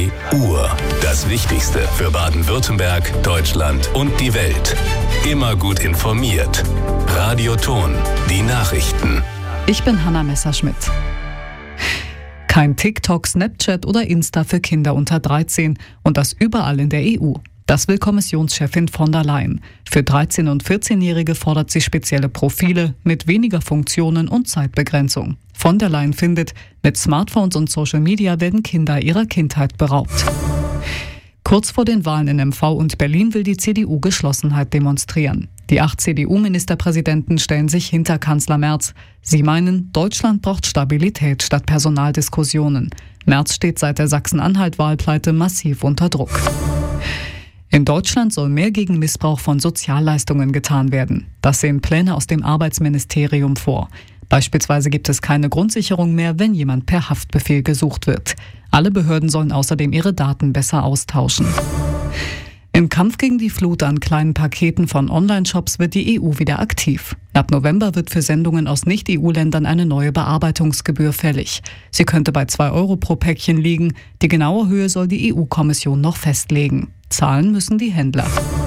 Die Uhr. Das Wichtigste für Baden-Württemberg, Deutschland und die Welt. Immer gut informiert. Radio Ton. Die Nachrichten. Ich bin Hanna Messerschmidt. Kein TikTok, Snapchat oder Insta für Kinder unter 13 und das überall in der EU. Das will Kommissionschefin von der Leyen. Für 13- und 14-Jährige fordert sie spezielle Profile mit weniger Funktionen und Zeitbegrenzung. Von der Leyen findet, mit Smartphones und Social Media werden Kinder ihrer Kindheit beraubt. Kurz vor den Wahlen in MV und Berlin will die CDU Geschlossenheit demonstrieren. Die 8 CDU-Ministerpräsidenten stellen sich hinter Kanzler Merz. Sie meinen, Deutschland braucht Stabilität statt Personaldiskussionen. Merz steht seit der Sachsen-Anhalt-Wahlpleite massiv unter Druck. In Deutschland soll mehr gegen Missbrauch von Sozialleistungen getan werden. Das sehen Pläne aus dem Arbeitsministerium vor. Beispielsweise gibt es keine Grundsicherung mehr, wenn jemand per Haftbefehl gesucht wird. Alle Behörden sollen außerdem ihre Daten besser austauschen. Im Kampf gegen die Flut an kleinen Paketen von Online-Shops wird die EU wieder aktiv. Ab November wird für Sendungen aus Nicht-EU-Ländern eine neue Bearbeitungsgebühr fällig. Sie könnte bei 2 Euro pro Päckchen liegen. Die genaue Höhe soll die EU-Kommission noch festlegen. Zahlen müssen die Händler.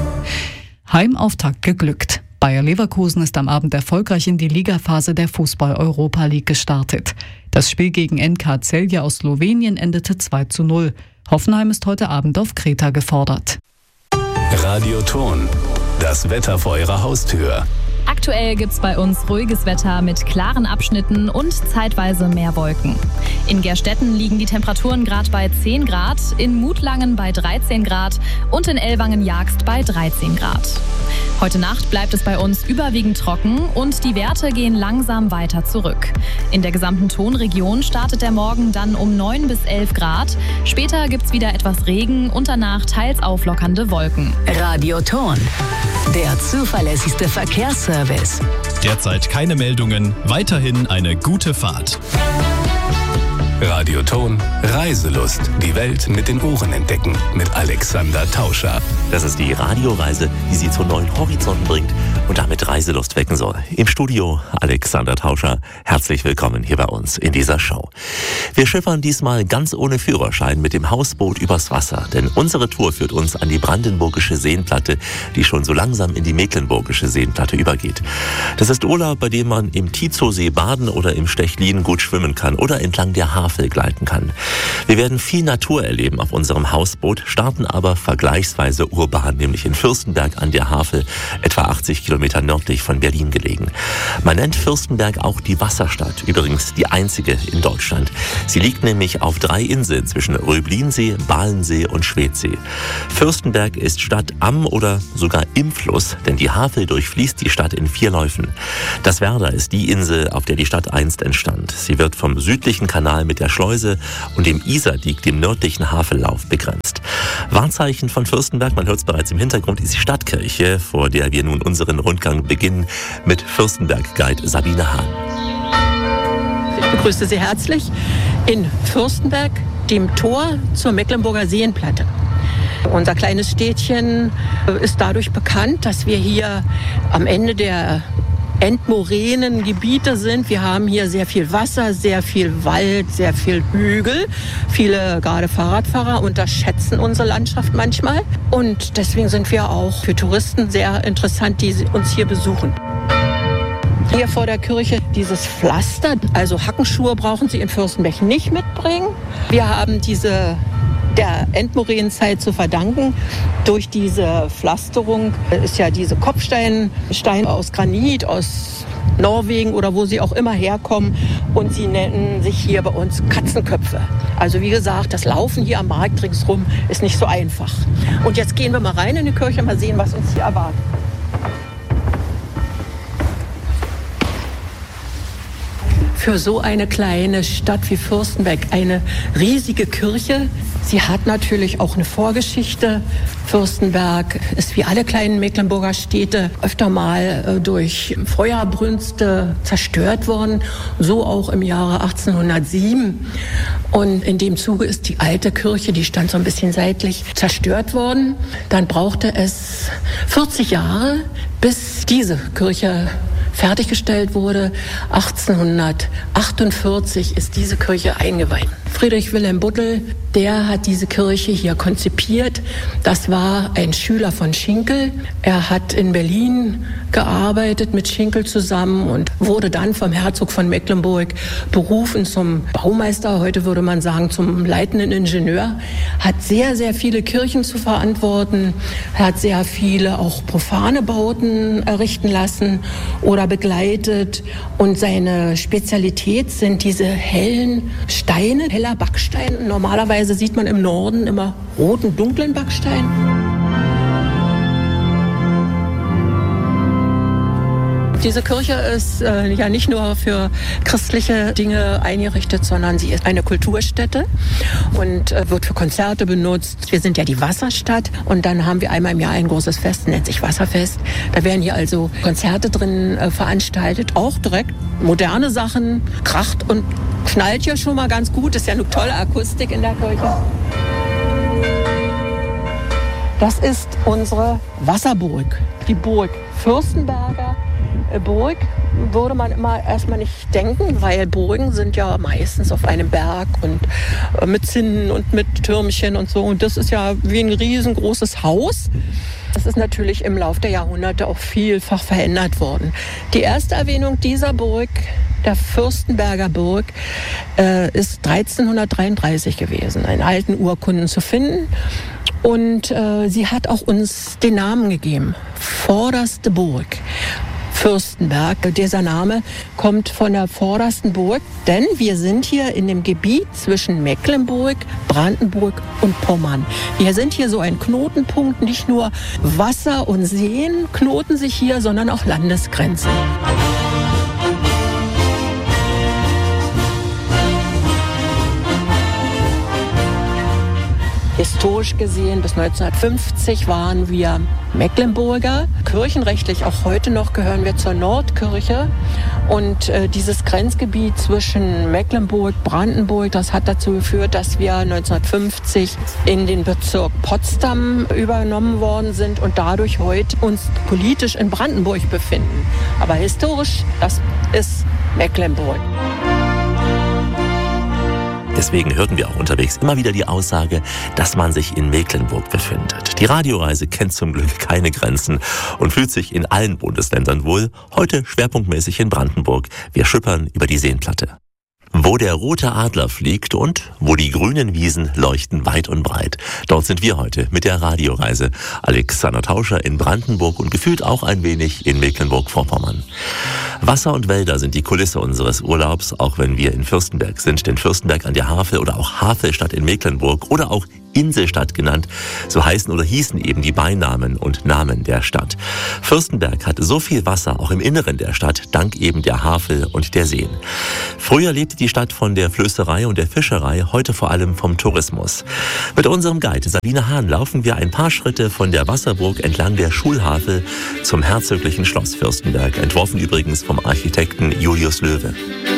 Heimauftakt geglückt. Bayer Leverkusen ist am Abend erfolgreich in die Ligaphase der Fußball-Europa League gestartet. Das Spiel gegen NK Celje aus Slowenien endete 2:0. Hoffenheim ist heute Abend auf Kreta gefordert. Radio Ton. Das Wetter vor Ihrer Haustür. Aktuell gibt's bei uns ruhiges Wetter mit klaren Abschnitten und zeitweise mehr Wolken. In Gerstetten liegen die Temperaturen gerade bei 10 Grad, in Mutlangen bei 13 Grad und in Ellwangen-Jagst bei 13 Grad. Heute Nacht bleibt es bei uns überwiegend trocken und die Werte gehen langsam weiter zurück. In der gesamten Tonregion startet der Morgen dann um 9 bis 11 Grad. Später gibt's wieder etwas Regen und danach teils auflockernde Wolken. Radio Ton, der zuverlässigste Verkehrsservice. Derzeit keine Meldungen, weiterhin eine gute Fahrt. Radio Ton. Reiselust. Die Welt mit den Ohren entdecken. Mit Alexander Tauscher. Das ist die Radioreise, die Sie zu neuen Horizonten bringt und damit Reiselust wecken soll. Im Studio Alexander Tauscher. Herzlich willkommen hier bei uns in dieser Show. Wir schippern diesmal ganz ohne Führerschein mit dem Hausboot übers Wasser. Denn unsere Tour führt uns an die brandenburgische Seenplatte, die schon so langsam in die mecklenburgische Seenplatte übergeht. Das ist Urlaub, bei dem man im Tizosee baden oder im Stechlin gut schwimmen kann oder entlang der Havel gleiten kann. Wir werden viel Natur erleben auf unserem Hausboot, starten aber vergleichsweise urban, nämlich in Fürstenberg an der Havel, etwa 80 Kilometer nördlich von Berlin gelegen. Man nennt Fürstenberg auch die Wasserstadt, übrigens die einzige in Deutschland. Sie liegt nämlich auf 3 Inseln zwischen Röblinsee, Balensee und Schwedsee. Fürstenberg ist Stadt am oder sogar im Fluss, denn die Havel durchfließt die Stadt in 4 Läufen. Das Werder ist die Insel, auf der die Stadt einst entstand. Sie wird vom südlichen Kanal mit der Schleuse und dem Isardiek, dem nördlichen Havellauf, begrenzt. Wahrzeichen von Fürstenberg, man hört es bereits im Hintergrund, ist die Stadtkirche, vor der wir nun unseren Rundgang beginnen mit Fürstenberg-Guide Sabine Hahn. Ich begrüße Sie herzlich in Fürstenberg, dem Tor zur Mecklenburger Seenplatte. Unser kleines Städtchen ist dadurch bekannt, dass wir hier am Ende der entmorenen Gebiete sind. Wir haben hier sehr viel Wasser, sehr viel Wald, sehr viel Hügel. Viele, gerade Fahrradfahrer, unterschätzen unsere Landschaft manchmal. Und deswegen sind wir auch für Touristen sehr interessant, die uns hier besuchen. Hier vor der Kirche dieses Pflaster, also Hackenschuhe brauchen Sie in Fürstenberg nicht mitbringen. Wir haben der Endmoränenzeit zu verdanken. Durch diese Pflasterung ist ja diese Kopfsteine aus Granit, aus Norwegen oder wo sie auch immer herkommen. Und sie nennen sich hier bei uns Katzenköpfe. Also wie gesagt, das Laufen hier am Markt ringsrum ist nicht so einfach. Und jetzt gehen wir mal rein in die Kirche, mal sehen, was uns hier erwartet. Für so eine kleine Stadt wie Fürstenberg eine riesige Kirche. Sie hat natürlich auch eine Vorgeschichte. Fürstenberg ist wie alle kleinen Mecklenburger Städte öfter mal durch Feuerbrünste zerstört worden. So auch im Jahre 1807. Und in dem Zuge ist die alte Kirche, die stand so ein bisschen seitlich, zerstört worden. Dann brauchte es 40 Jahre, bis diese Kirche fertiggestellt wurde. 1848 ist diese Kirche eingeweiht. Friedrich Wilhelm Buttel, der hat diese Kirche hier konzipiert. Das war ein Schüler von Schinkel. Er hat in Berlin gearbeitet mit Schinkel zusammen und wurde dann vom Herzog von Mecklenburg berufen zum Baumeister, heute würde man sagen zum leitenden Ingenieur. Hat sehr, sehr viele Kirchen zu verantworten, hat sehr viele auch profane Bauten errichten lassen oder begleitet. Und seine Spezialität sind diese hellen Steine, heller Backstein. Normalerweise sieht man im Norden immer roten, dunklen Backstein. Diese Kirche ist ja nicht nur für christliche Dinge eingerichtet, sondern sie ist eine Kulturstätte und wird für Konzerte benutzt. Wir sind ja die Wasserstadt und dann haben wir einmal im Jahr ein großes Fest, nennt sich Wasserfest. Da werden hier also Konzerte drin veranstaltet, auch direkt moderne Sachen, kracht und knallt hier schon mal ganz gut. Ist ja eine tolle Akustik in der Kirche. Das ist unsere Wasserburg, die Burg Fürstenberger Burg. Würde man immer erstmal nicht denken, weil Burgen sind ja meistens auf einem Berg und mit Zinnen und mit Türmchen und so. Und das ist ja wie ein riesengroßes Haus. Das ist natürlich im Laufe der Jahrhunderte auch vielfach verändert worden. Die erste Erwähnung dieser Burg, der Fürstenberger Burg, ist 1333 gewesen, in alten Urkunden zu finden. Und sie hat auch uns den Namen gegeben, Vorderste Burg. Fürstenberg. Dieser Name kommt von der vordersten Burg, denn wir sind hier in dem Gebiet zwischen Mecklenburg, Brandenburg und Pommern. Wir sind hier so ein Knotenpunkt, nicht nur Wasser und Seen knoten sich hier, sondern auch Landesgrenzen. Historisch gesehen, bis 1950 waren wir Mecklenburger. Kirchenrechtlich auch heute noch gehören wir zur Nordkirche. Und dieses Grenzgebiet zwischen Mecklenburg, Brandenburg, das hat dazu geführt, dass wir 1950 in den Bezirk Potsdam übernommen worden sind und dadurch heute uns politisch in Brandenburg befinden. Aber historisch, das ist Mecklenburg. Deswegen hörten wir auch unterwegs immer wieder die Aussage, dass man sich in Mecklenburg befindet. Die Radioreise kennt zum Glück keine Grenzen und fühlt sich in allen Bundesländern wohl. Heute schwerpunktmäßig in Brandenburg. Wir schippern über die Seenplatte. Wo der rote Adler fliegt und wo die grünen Wiesen leuchten weit und breit. Dort sind wir heute mit der Radioreise. Alexander Tauscher in Brandenburg und gefühlt auch ein wenig in Mecklenburg-Vorpommern. Wasser und Wälder sind die Kulisse unseres Urlaubs, auch wenn wir in Fürstenberg sind. Denn Fürstenberg an der Havel oder auch Havelstadt in Mecklenburg oder auch Inselstadt genannt, so heißen oder hießen eben die Beinamen und Namen der Stadt. Fürstenberg hat so viel Wasser auch im Inneren der Stadt, dank eben der Havel und der Seen. Früher lebte die Stadt von der Flößerei und der Fischerei, heute vor allem vom Tourismus. Mit unserem Guide Sabine Hahn laufen wir ein paar Schritte von der Wasserburg entlang der Schulhavel zum herzoglichen Schloss Fürstenberg, entworfen übrigens vom Architekten Julius Löwe.